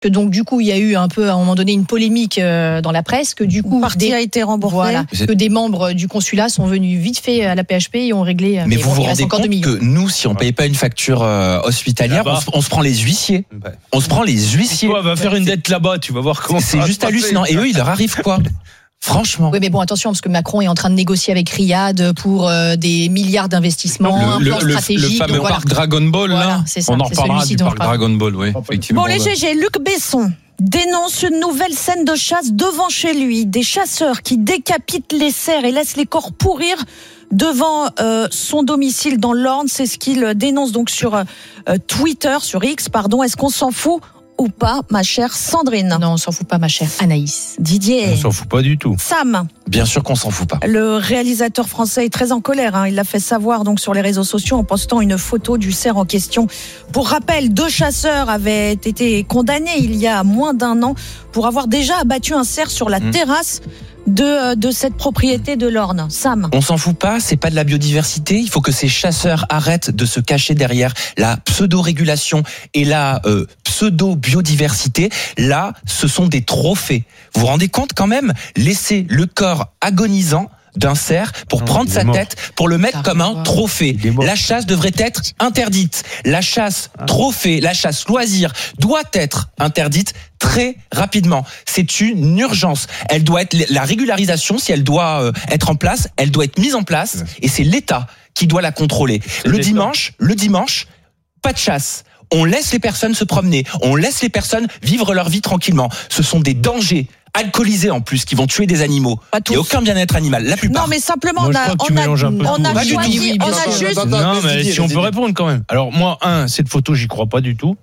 Que donc du coup il y a eu un peu à un moment donné une polémique dans la presse, que du coup une partie a été remboursée. Voilà, que des membres du consulat sont venus vite fait à la PHP et ont réglé. Mais vous vous rendez compte que nous, si on paye pas une facture hospitalière, on se prend les huissiers. On se prend les huissiers. Toi, va faire une dette là-bas, tu vas voir comment. C'est juste hallucinant. Et eux, il leur arrive quoi? Franchement. Oui, mais bon, attention, parce que Macron est en train de négocier avec Riyad pour des milliards d'investissements, un plan stratégique. Le fameux parc Dragon Ball, là. C'est ça, on en reparlera du parc Dragon Ball, oui, effectivement. Bon, les GG, Luc Besson dénonce une nouvelle scène de chasse devant chez lui. Des chasseurs qui décapitent les cerfs et laissent les corps pourrir devant son domicile dans l'Orne. C'est ce qu'il dénonce donc sur Twitter, sur X, pardon. Est-ce qu'on s'en fout ou pas, ma chère Sandrine? Non, on s'en fout pas, ma chère Anaïs. Didier. On s'en fout pas du tout. Sam. Bien sûr qu'on s'en fout pas. Le réalisateur français est très en colère. Il l'a fait savoir donc sur les réseaux sociaux en postant une photo du cerf en question. Pour rappel, 2 chasseurs avaient été condamnés il y a moins d'1 an pour avoir déjà abattu un cerf sur la terrasse de cette propriété de l'Orne. Sam. On s'en fout pas, c'est pas de la biodiversité. Il faut que ces chasseurs arrêtent de se cacher derrière la pseudo-régulation et la pseudo-biodiversité. Là, ce sont des trophées. Vous vous rendez compte quand même? Laisser le corps agonisant d'un cerf pour prendre sa tête, pour le mettre comme un trophée. La chasse devrait être interdite. La chasse trophée, la chasse loisir doit être interdite très rapidement. C'est une urgence. Elle doit être, la régularisation, si elle doit être en place, elle doit être mise en place et c'est l'État qui doit la contrôler. Le dimanche, pas de chasse. On laisse les personnes se promener. On laisse les personnes vivre leur vie tranquillement. Ce sont des dangers alcoolisés en plus qui vont tuer des animaux. Il n'y a aucun bien-être animal, la plupart. Non, mais simplement, moi, on a juste. Non, mais si on peut répondre quand même. Alors, moi, cette photo, j'y crois pas du tout.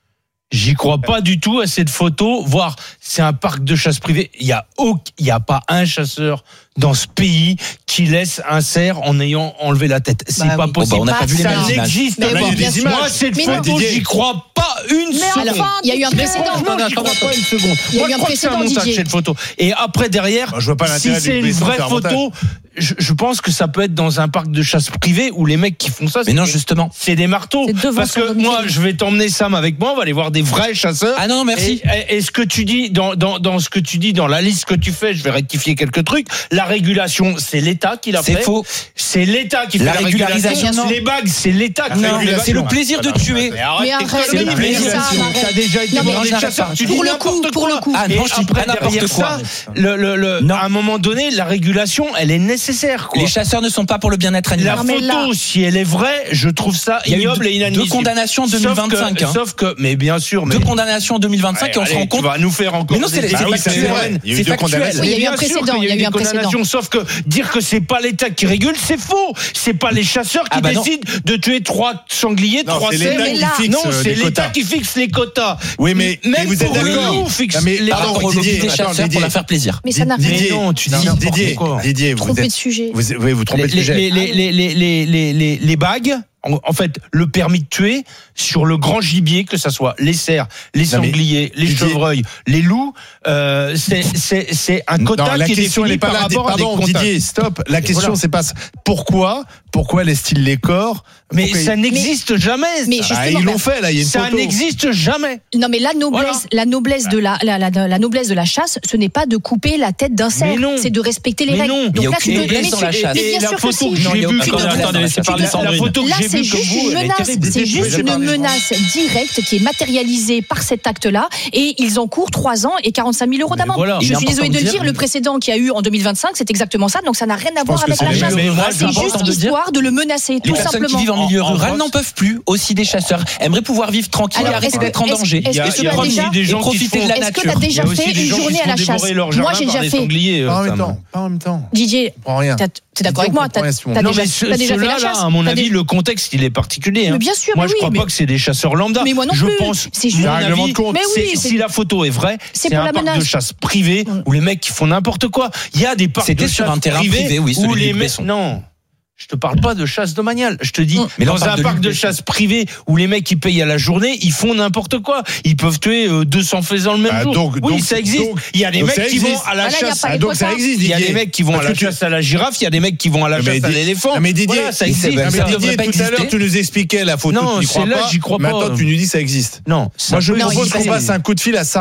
J'y crois pas du tout à cette photo. Voir, c'est un parc de chasse privé. Il y a pas un chasseur dans ce pays qui laisse un cerf en ayant enlevé la tête. C'est pas possible. On n'a pas vu les mêmes images. Ça n'existe pas. Moi, cette photo, j'y crois pas une seconde. Il y a eu un précédent. J'y crois pas une seconde. Il y a eu un crois que c'est un précédent, montage, Didier. cette photo. Et après, derrière, si c'est une vraie photo, je pense que ça peut être dans un parc de chasse privé où les mecs qui font ça, mais non, justement, c'est des marteaux. Parce que moi, je vais t'emmener Sam avec moi, on va aller voir des vrais chasseurs. Ah non, merci. Et ce que tu dis dans ce que tu dis dans la liste que tu fais, je vais rectifier quelques trucs. La régulation, c'est l'État qui l'a fait. C'est faux. C'est l'État qui fait la régularisation. Les bagues, c'est l'État qui fait la régulation. C'est le plaisir de tuer. Mais arrête, c'est le plaisir. Ça a déjà été dans les chasseurs. Tu dis n'importe quoi. Ah non, je dis pas n'importe quoi. À un moment donné, la régulation, elle est nécessaire. Les chasseurs ne sont pas pour le bien-être animal. La photo, si elle est vraie, je trouve ça ignoble et inadmissible. 2 condamnations en 2025. Sauf que, mais bien sûr. 2 condamnations en 2025 et on se rend compte. Tu vas nous faire encore. Mais non, c'est factuel. Il y a eu un précédent. Il y a eu un précédent. Sauf que dire que c'est pas l'État qui régule, c'est faux. C'est pas les chasseurs qui décident de tuer 3 sangliers, 3 cerfs. Non, c'est l'État qui fixe les quotas. Oui, mais même vous êtes d'accord. Nous, fixe les des chasseurs pour leur faire plaisir. Mais ça n'a rien. Non, tu dis Didier, vous trompez de sujet. Vous trompez de sujet. Les bagues, en fait, le permis de tuer sur le grand gibier, que ça soit les cerfs, les sangliers, les chevreuils, les loups, c'est un quota qui est défini par rapport à des quotas. Didier, stop. La question, c'est pas pourquoi laisse-t-il les corps? Mais ça n'existe jamais. Mais justement, ils l'ont fait là. Il y a une photo. Ça n'existe jamais. Non, mais la noblesse de la chasse, ce n'est pas de couper la tête d'un cerf, c'est de respecter les règles. Il n'y a aucune noblesse dans la chasse. Et la photo que j'ai vue, là, c'est juste une menace directe qui est matérialisée par cet acte-là, et ils encourent 3 ans et 45 000 euros d'amende. Voilà. Je suis désolée de le dire, le précédent qu'il y a eu en 2025, c'est exactement ça, donc ça n'a rien à voir avec la chasse. C'est juste histoire de le menacer, tout simplement. Les personnes qui vivent en milieu rural n'en peuvent plus, aussi des chasseurs, aimeraient pouvoir vivre tranquille et arrêter d'être en danger. Il y a des gens qui profiter de la nature. Est-ce que tu as déjà fait une journée à la chasse? Moi, j'ai déjà fait. Pas en même temps. Didier, t'es d'accord avec moi? T'as déjà fait la chasse? À mon avis, le contexte, il est particulier. Mais bien sûr, moi, je crois pas que c'est des chasseurs lambda. Mais moi non je plus. pense. C'est juste un règlement de compte. Si la photo est vraie, c'est un parc de chasse privé où les mecs qui font n'importe quoi. Il y a des parcs de chasse sur un terrain privé, oui, où les mecs. Non. Je te parle pas de chasse domaniale. Je te dis, mais dans un parc de chasse privé où les mecs qui payent à la journée, ils font n'importe quoi. Ils peuvent tuer 200 faisans le même jour. Oui, ça existe. Il y a des mecs qui vont à la chasse. Donc ça existe. Il y a des mecs qui vont à la chasse à la girafe. Il y a des mecs qui vont à la chasse à l'éléphant. Mais Didier, ça existe. Didier, tout à l'heure, tu nous expliquais la photo. Non, c'est là, j'y crois pas. Maintenant, tu nous dis ça existe. Non. Moi, je propose qu'on passe un coup de fil à Sarah.